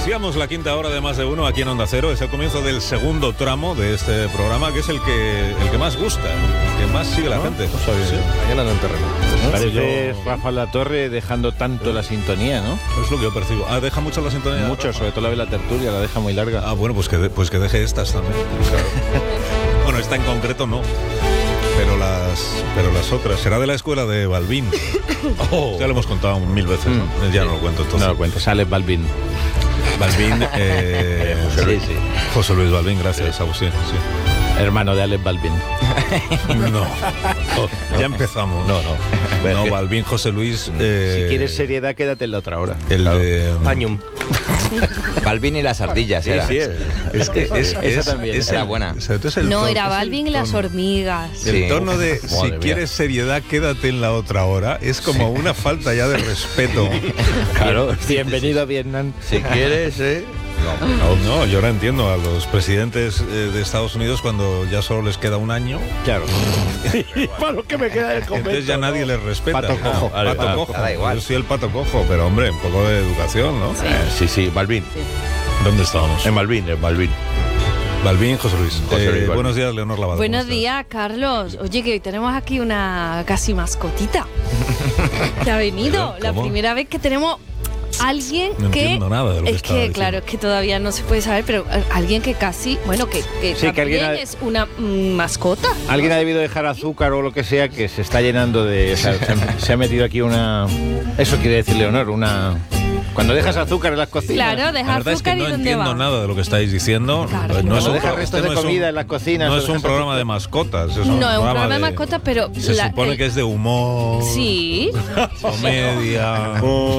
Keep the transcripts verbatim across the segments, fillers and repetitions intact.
Iniciamos la quinta hora de Más de Uno aquí en Onda Cero. Es el comienzo del segundo tramo de este programa, que es el que el que más gusta, el que más sigue la ¿no? gente. Pues hoy, sí. Mañana en el terreno. Parece yo... Rafa Latorre dejando tanto ¿Eh? la sintonía, ¿no? Es lo que yo percibo. Ah, ¿deja mucho la sintonía? Mucho, Rafa? sobre todo la de la tertulia, la deja muy larga. Ah, bueno, pues que, de, pues que deje estas también. Claro. Bueno, esta en concreto no. Pero las pero las otras. Será de la escuela de Balbín. Oh. Ya lo hemos contado mil veces, ¿no? Mm. Ya no lo cuento entonces. No lo cuento, sale Balbín. Balbín, eh, José, Luis, sí, sí. José Luis Balbín, gracias, sí. Agustín. Sí. Hermano de Alex Balbín. No, no, ya empezamos. No, no. No, Balbín, José Luis. Eh, si quieres seriedad, quédate en la otra hora. El claro. de. Pañum. Balbín y las ardillas, sí, era. Sí, es que es, esa es, también es era el, buena. O sea, el no, tono, era Balbín y las hormigas. El sí. tono de si Madre quieres mía. seriedad, quédate en la otra hora. Es como sí. una falta ya de respeto. Claro, bienvenido a Vietnam. Si quieres, ¿eh? No, no, no, yo ahora entiendo a los presidentes eh, de Estados Unidos cuando ya solo les queda un año. Claro. Para lo que me queda del convento. Entonces ya nadie no. les respeta. Pato cojo. No, pato ah, cojo. Da igual. Yo soy el pato cojo, pero hombre, un poco de educación, ¿no? Sí, eh, sí, sí, Balbín. Sí. ¿Dónde estábamos? En Balbín, en Balbín. Balbín, José Luis. José Luis eh, buenos días, Leonor Lavado. Buenos días, Carlos. Oye, que hoy tenemos aquí una casi mascotita que ha venido. La primera vez que tenemos alguien no que nada de lo que es que diciendo. Claro, es que todavía no se puede saber, pero alguien que casi, bueno, que, que sí, también que alguien ha... es una mm, mascota. Alguien ha debido dejar azúcar o lo que sea, que se está llenando de... O sea, se, se ha metido aquí una... Eso quiere decir, Leonor, una... Cuando dejas azúcar en las cocinas. Claro, deja azúcar es que y no ¿dónde entiendo va? nada de lo que estáis diciendo. Claro, no es un, deja restos este de no comida un, en las cocinas. No es un programa de mascotas. Es un no, es un programa de, de mascotas, pero... Se la, supone el, que es de humor. Sí. Comedia.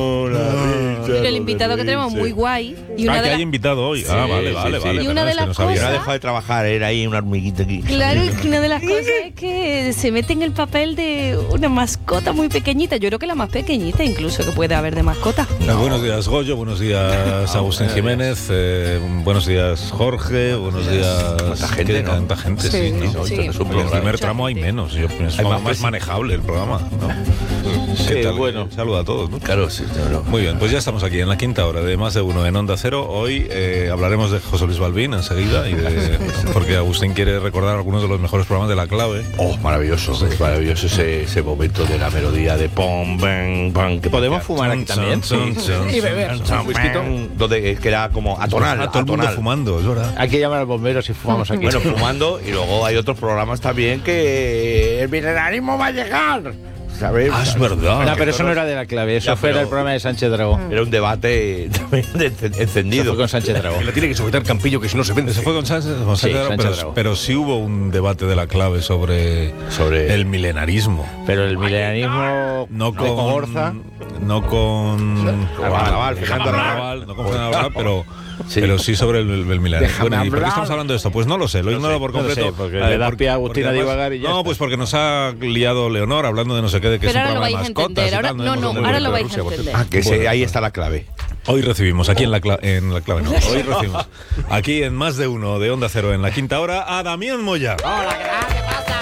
Pero el invitado que tenemos muy guay. Y una ah, de que la... hay invitado hoy. Sí, ah, vale, sí, vale, sí, vale. Y una de las no cosas... No ha dejado de trabajar, era ahí una hormiguita aquí. Claro, es que una de las cosas es que se mete en el papel de una mascota muy pequeñita. Yo creo que la más pequeñita incluso que puede haber de mascota. No. Buenos días, Goyo. Buenos días, Agustín Jiménez. Eh, buenos días, Jorge. Buenos días... Tanta gente, ¿no? Tanta gente, sí. sí, ¿no? Sí. En el primer tramo hay menos. Yo, es hay más, más manejable el programa, ¿no? Sí, ¿Qué tal? bueno. Saluda a todos, ¿no? Claro, sí. Claro. Muy bien, pues ya estamos aquí en la quinta hora de Más de Uno en Onda Cero. Hoy eh, hablaremos de José Luis Balbín enseguida, y de, porque Agustín quiere recordar algunos de los mejores programas de La Clave. Oh, maravilloso, sí. Maravilloso ese, ese momento de la melodía de pom, bang, bang. ¿Que podemos fumar aquí también? Sí, sí, sí. Y beber. Un whisky, donde que era como atonal. Ah, todo el mundo fumando, es verdad. Hay que llamar al bombero si fumamos aquí. Bueno, fumando, y luego hay otros programas también que el milenarismo va a llegar. ¿Sabes? Ah, es verdad. No, pero eso no era de La Clave, eso ya, fue el programa de Sánchez Dragó. Era un debate también encendido. Eso fue con Sánchez Dragó. Le tiene que sujetar Campillo, que si no se vende. Se fue con Sánchez, con Sánchez, sí, Sánchez pero, Dragó. Pero sí hubo un debate de La Clave sobre, sobre el milenarismo. Pero el milenarismo no con Gorza, no con Carnaval, fijando Carnaval, no con Carnaval, pero sí. Pero sí sobre el, el, el milenarismo. Bueno, ¿y por qué estamos hablando de esto? Pues no lo sé, lo ignoro no por completo. No sé, porque le da pie a Agustín a divagar y ya. No, está. Pues porque nos ha liado Leonor hablando de no sé qué, de que pero es un ahora programa lo de mascotas. Ahora, tal, no, no, no ahora lo vais a entender. Ah, que bueno, sí, ahí está la clave. Hoy recibimos aquí en la, cla en la clave, no, hoy recibimos aquí en Más de Uno de Onda Cero en la quinta hora a Damián Moya. Hola, ¿qué tal? ¿Qué pasa?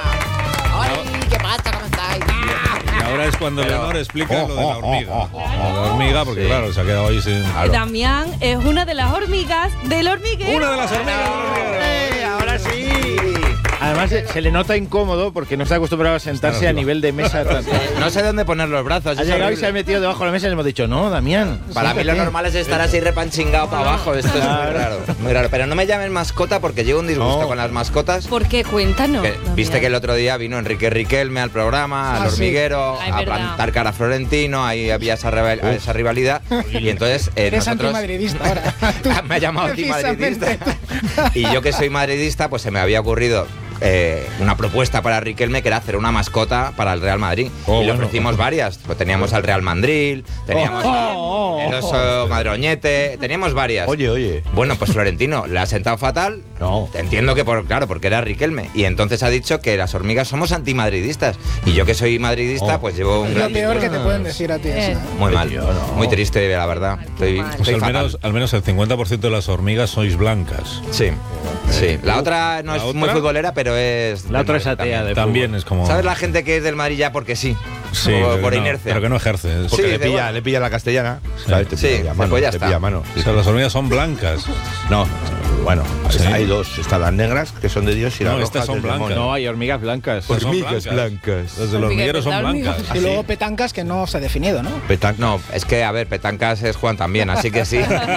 Ay, ¿qué pasa? ¿Cómo estáis? Y ahora es cuando Pero, Leonor explica oh, lo de la hormiga. Oh, oh, oh, la hormiga, porque sí. claro, se ha quedado ahí sin... Claro. Damián es una de las hormigas del hormiguero. Una de las hormigas del hormiguero. Ahora sí. Además se, se le nota incómodo porque no está acostumbrado a sentarse a nivel de mesa. No sé dónde poner los brazos. Ha llegado y se ha metido debajo de la mesa y le hemos dicho, no, Damián. Para mí lo normal es estar así repanchingado para abajo. Esto es muy raro, muy raro. Pero no me llamen mascota porque llevo un disgusto no. con las mascotas. ¿Por qué? Cuéntanos. Que, viste que el otro día vino Enrique Riquelme al programa, al ah, hormiguero, sí. Ay, a plantar cara a Florentino, ahí había esa, rival, esa rivalidad. Y entonces eh, Eres nosotros... antimadridista ahora. Me ha llamado antimadridista. Y yo que soy madridista, pues se me había ocurrido Eh, una propuesta para Riquelme que era hacer una mascota para el Real Madrid. Oh, y le ofrecimos bueno. varias. Pues teníamos al Real Mandril, teníamos oh, oh, oh, el oso Madroñete, teníamos varias. Oye, oye. Bueno, pues Florentino le ha sentado fatal. No. Entiendo que, por claro, porque era Riquelme. Y entonces ha dicho que las hormigas somos antimadridistas. Y yo que soy madridista, oh. pues llevo un es gran... lo peor que te pueden decir a ti. Eh. Muy mal. Tío, no. Muy triste, la verdad. Estoy, pues estoy al, menos, al menos el cincuenta por ciento de las hormigas sois blancas. Sí. Sí. La otra no ¿La es otra? muy futbolera, pero es... La otra es atea también. de También fútbol. es como... ¿Sabes la gente que es del Madrid ya porque sí? Sí, por, por no, inercia. pero que no ejerce. Porque sí, le, pilla, bueno. le pilla la castellana. Sí, ¿sabes? Te sí pilla, pero pues ya se está. pilla a mano. O sea, las hormigas son blancas. No, bueno, Sí. hay dos. Están las negras, que son de Dios, y las No, rojas estas son del blancas. demonio. No, hay hormigas blancas. Pues son Hormigas blancas. Las del hormiguero son Hormigas, blancas. Y luego petancas que no se ha definido, ¿no? Petanca. No, es que, a ver, petancas es Juan también, así que sí.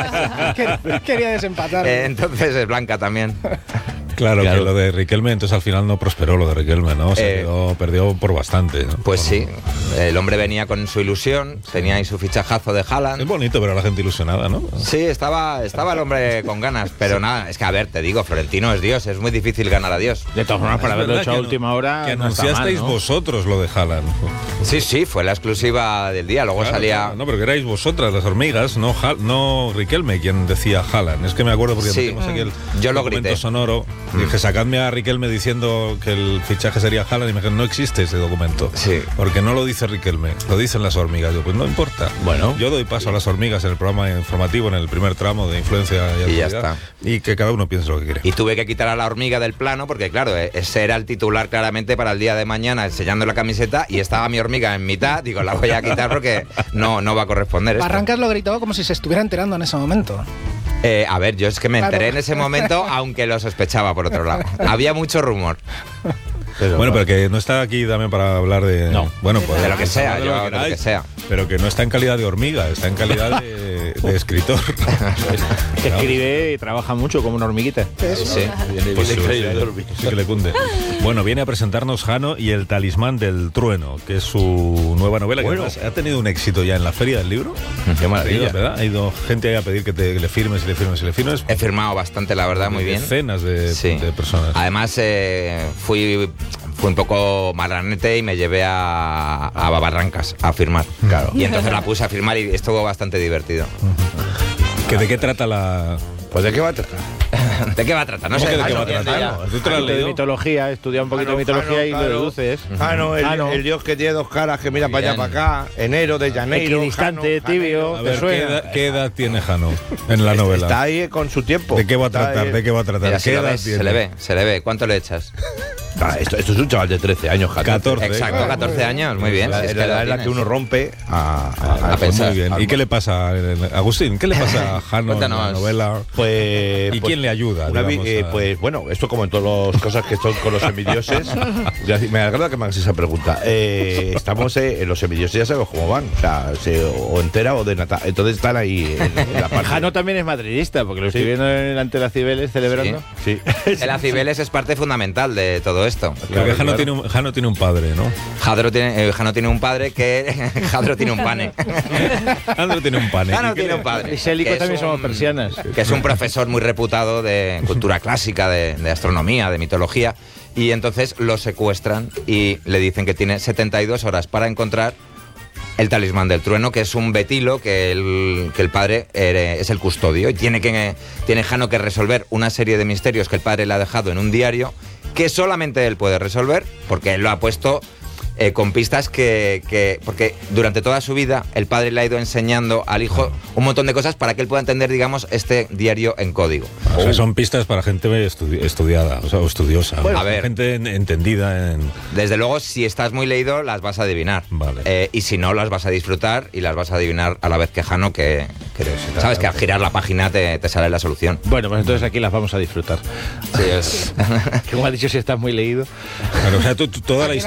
Quer- Quería desempatar. Eh, entonces es blanca también. Claro, Claro. que lo de Riquelme, entonces al final no prosperó lo de Riquelme, ¿no? Se Eh, quedó- perdió por bastante. ¿no? Pues Por- sí, el hombre venía con su ilusión, tenía ahí su fichajazo de Es Haaland. bonito ver a la gente ilusionada, ¿no? Sí, estaba, estaba el hombre con ganas, pero nada, es que a ver, te digo, Florentino es Dios, es muy difícil ganar a Dios. De todas formas, para Es haberlo verdad hecho a que última anu- hora. Que no está anunciasteis mal, ¿no? vosotros lo de Haaland. Sí, sí, fue la exclusiva del día, luego Claro, salía... claro, no, pero que erais vosotras, las hormigas, no, Hal- no Riquelme quien decía Haaland. Es que me acuerdo porque Sí. metimos aquí el Yo lo documento grité. sonoro. Y dije, sacadme a Riquelme diciendo que el fichaje sería Haaland. Y me dijeron, no existe ese documento. Sí. Porque no lo dice Riquelme, lo dicen las hormigas. Yo, pues no importa. Bueno. Yo doy paso a las hormigas en el programa informativo, en el primer tramo de influencia y Y ya actualidad, y que cada uno piense lo que quiere. Y tuve que quitar a la hormiga del plano porque, claro, eh, ese era el titular claramente para el día de mañana, enseñando la camiseta, y estaba mi hormiga en mitad. Digo, la voy a quitar porque no, no va a corresponder esto. Barrancas lo gritó como si se estuviera enterando en ese momento. Eh, a ver, yo es que me enteré Claro. en ese momento, aunque lo sospechaba por otro lado. Había mucho rumor. Pero, Bueno, pero que no está aquí también para hablar de. No. Bueno, pues. De lo que sea, hablar de yo lo de lo queráis, que sea. Pero que no está en calidad de hormiga, está en calidad de, de escritor. Que escribe y trabaja mucho como una hormiguita. Sí. Pues sí, sí, sí que le cunde. Bueno, viene a presentarnos Jano y el talismán del trueno, que es su nueva novela, que Bueno. además ha tenido un éxito ya en la feria del libro. Qué maravilla. ¿Verdad? Ha ido gente ahí a pedir que, te, que le firmes y le firmes y le firmes. He firmado bastante, la verdad, muy bien. Decenas de, Sí. de personas. Además, eh, fui, fui un poco marranete y me llevé a, a Barrancas a firmar. Claro. Y entonces la puse a firmar y estuvo bastante divertido. ¿Que ¿De qué trata la...? Pues ¿de qué va a tratar? ¿De qué va a tratar? No ¿Cómo sé. que de qué va a Jano, tratar? ya. ¿Tú te lo has Un poquito de leído? mitología, estudia un poquito de mitología y lo deduces. Ah, no, el, Ah, no. el dios que tiene dos caras, que mira Muy para allá, bien. para acá. Enero de Janeiro. Equidistante, Jano, tibio. A ¿Te ver, ¿qué suena? edad, qué edad tiene Jano en la novela? Está ahí con su tiempo. ¿De qué va a Está tratar? ahí- ¿De qué va a tratar? Mira, ¿Qué si lo edad ves, tiene? se le ve, se le ve. ¿Cuánto le echas? Ah, esto, esto es un chaval de trece años, catorce. catorce. Exacto, claro. catorce años, muy bien. La, si es que la lo edad en la tienes. que uno rompe a, a- A a- pensar. Muy bien. ¿Y qué le pasa, eh, Agustín? ¿Qué le pasa a Jano en la Cuéntanos. novela? Pues, ¿Y pues, quién le ayuda? una vi- digamos, eh, a- pues bueno, esto como en todas las cosas que son con los semidioses. Ya, me agrada que me hagas esa pregunta. Eh, estamos eh, en los semidioses, ya sabemos cómo van. O sea, se- o entera o de nata. Entonces están ahí en, en la parte. Jano también es madridista, porque lo estoy viendo en- ante las Cibeles celebrando. Sí. El Acibeles es parte fundamental de todo esto. Creo que Jano, tiene un, Jano tiene un padre, ¿no? Jadro tiene, eh, Jano tiene un padre que... Jadro tiene un pane. Jano tiene un pan. Jano tiene un padre. Y Sélico que es también un- somos persianas. Que es un profesor muy reputado de cultura clásica, de, de astronomía, de mitología. Y entonces lo secuestran y le dicen que tiene setenta y dos horas para encontrar el talismán del trueno, que es un betilo que el, que el padre eh, es el custodio. Y tiene, que, tiene Jano que resolver una serie de misterios que el padre le ha dejado en un diario, que solamente él puede resolver, porque él lo ha puesto eh, con pistas que, que... Porque durante toda su vida el padre le ha ido enseñando al hijo un montón de cosas para que él pueda entender, digamos, este diario en código. O sea, son pistas para gente estudi- estudiada, o sea, o estudiosa. Bueno, a ver. Gente en- entendida en... Desde luego, si estás muy leído, las vas a adivinar. Vale. Eh, y si no, las vas a disfrutar y las vas a adivinar a la vez que Jano, que, que sabes que al girar la página te, te sale la solución. Bueno, pues entonces aquí las vamos a disfrutar. Sí, es... Como ha dicho, si estás muy leído. Claro, o sea, tú- tú- toda la